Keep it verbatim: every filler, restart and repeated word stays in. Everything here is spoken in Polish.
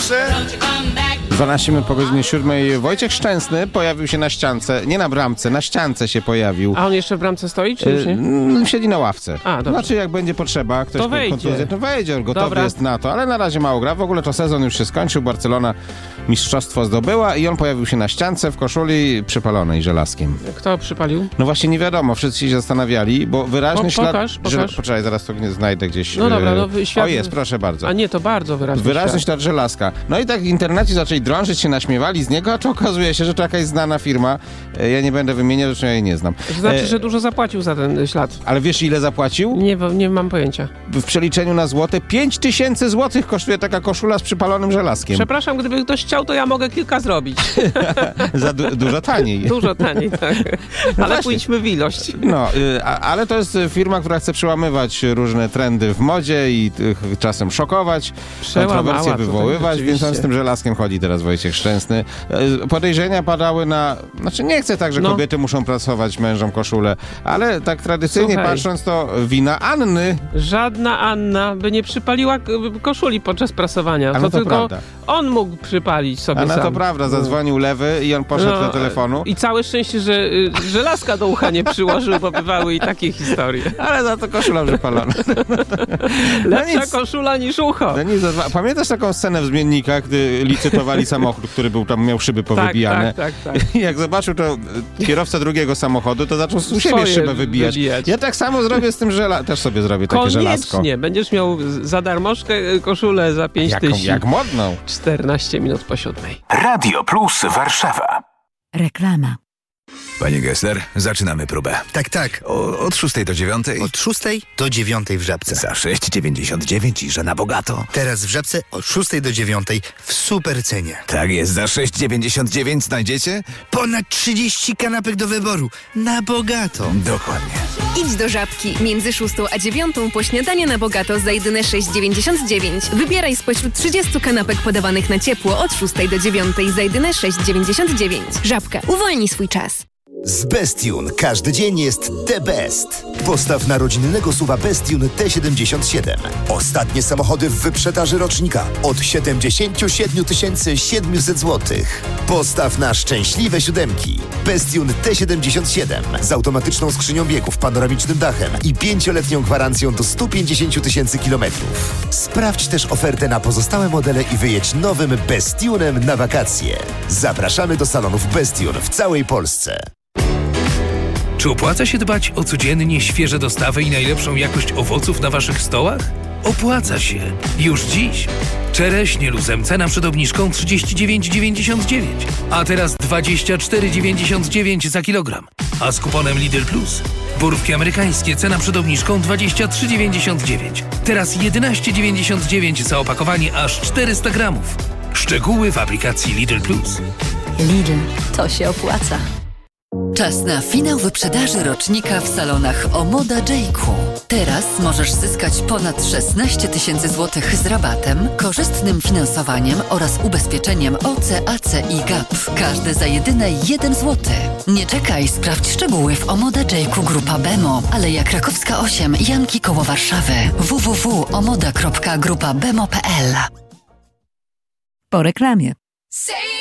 proszę. dwanaście minut po godzinie siódmej. Wojciech Szczęsny pojawił się na ściance, nie na bramce, na ściance się pojawił. A on jeszcze w bramce stoi, czy już nie? Yy, siedzi na ławce. A, dobrze. Znaczy, jak będzie potrzeba, ktoś To wejdzie. kontuzję, to wejdzie, on gotowy Dobra. jest na to, ale na razie mało gra. W ogóle to sezon już się skończył, Barcelona mistrzostwo zdobyła i on pojawił się na ściance w koszuli przypalonej żelazkiem. Kto przypalił? No właśnie nie wiadomo, wszyscy się zastanawiali, bo wyraźny Po- ślad... pokaż, pokaż. Żel... Poczekaj, zaraz to nie znajdę gdzieś. No dobra, no yy, świat... O jest, proszę bardzo. A nie, to bardzo wyraźny Wyraźny świat. ślad żelazka. No i tak w internecie zaczęli drążyć się, naśmiewali z niego, a to okazuje się, że to jakaś znana firma. E, Ja nie będę wymieniał, zresztą ja jej nie znam. To znaczy, E, że dużo zapłacił za ten ślad. Ale wiesz, ile zapłacił? Nie, nie mam pojęcia. W przeliczeniu na złote pięć tysięcy złotych kosztuje taka koszula z przypalonym żelazkiem. Przepraszam, gdyby ktoś chciał, to ja mogę kilka zrobić. Za du- dużo taniej. Dużo taniej, tak. No Ale właśnie. pójdźmy w ilość. No, y, a, ale to jest firma, która chce przełamywać różne trendy w modzie i y, czasem szokować, Przełamała, kontrowersje to tak wywoływać, więc on z rzeczywiście. tym żelazkiem chodzi teraz Wojciech Szczęsny. Y, podejrzenia padały na... Znaczy nie chcę tak, że No. kobiety muszą prasować mężom koszulę, ale tak tradycyjnie Słuchaj. patrząc, to wina Anny. Żadna Anna by nie przypaliła k- koszuli podczas prasowania. A no to tylko prawda. on mógł przypalić sobie A no sam. to prawda, zadzwonił lewy i on poszedł No, do telefonu. I całe szczęście, że y, żelazka do ucha nie przyłożył, bo bywały i takie historie. Ale za to koszula przypalona. Lepsza nic. koszula niż ucho. No nic, zadzwa- Pamiętasz taką scenę w Zmiennikach, gdy licytowali samochód, który był tam, miał szyby powybijane? Tak, tak, tak, tak. I jak zobaczył to e, kierowca drugiego samochodu, to zaczął u siebie Swoje szybę wybijać. wybijać. Ja tak samo zrobię z tym żelazem. Też sobie zrobię takie żelazko. Koniecznie. Będziesz miał za darmożkę koszulę za pięć Jaką, tysięcy. jak modną. czternaście minut po siódmej. Radio Plus Warszawa. Reklama. Panie Gessler, zaczynamy próbę. Tak, tak. O, od szóstej do dziewiątej. Od szóstej do dziewiątej w Żabce. Za sześć dziewięćdziesiąt dziewięć i że na bogato. Teraz w Żabce od szóstej do dziewiątej w super cenie. Tak jest, za sześć dziewięćdziesiąt dziewięć znajdziecie? Ponad trzydzieści kanapek do wyboru. Na bogato. Dokładnie. Idź do Żabki. Między szóstą a dziewiątą po śniadanie na bogato za jedyne sześć dziewięćdziesiąt dziewięć. Wybieraj spośród trzydziestu kanapek podawanych na ciepło od szóstej do dziewiątej za jedyne sześć dziewięćdziesiąt dziewięć. Żabka. Uwolnij swój czas. Z Bestune każdy dzień jest the best. Postaw na rodzinnego S U V-a Bestune T siedemdziesiąt siedem. Ostatnie samochody w wyprzedaży rocznika od siedemdziesiąt siedem tysięcy siedemset złotych. Postaw na szczęśliwe siódemki. Bestune T siedemdziesiąt siedem z automatyczną skrzynią biegów, panoramicznym dachem i pięcioletnią gwarancją do stu pięćdziesięciu tysięcy kilometrów. Sprawdź też ofertę na pozostałe modele i wyjedź nowym Bestunem na wakacje. Zapraszamy do salonów Bestune w całej Polsce. Czy opłaca się dbać o codziennie świeże dostawy i najlepszą jakość owoców na waszych stołach? Opłaca się. Już dziś. Czereśnie luzem cena przed obniżką trzydzieści dziewięć dziewięćdziesiąt dziewięć, a teraz dwadzieścia cztery dziewięćdziesiąt dziewięć za kilogram. A z kuponem Lidl Plus borówki amerykańskie cena przed obniżką dwadzieścia trzy dziewięćdziesiąt dziewięć, teraz jedenaście dziewięćdziesiąt dziewięć za opakowanie aż czterysta gramów. Szczegóły w aplikacji Lidl Plus. Lidl, to się opłaca. Czas na finał wyprzedaży rocznika w salonach Omoda Jayku. Teraz możesz zyskać ponad szesnaście tysięcy złotych z rabatem, korzystnym finansowaniem oraz ubezpieczeniem O C, A C i G A P. Każde za jedyne jeden złoty. Nie czekaj, sprawdź szczegóły w Omoda Jayku Grupa Bemo, Aleja Krakowska osiem, Janki koło Warszawy. w w w kropka omoda kropka grupa bemo kropka p l. Po reklamie.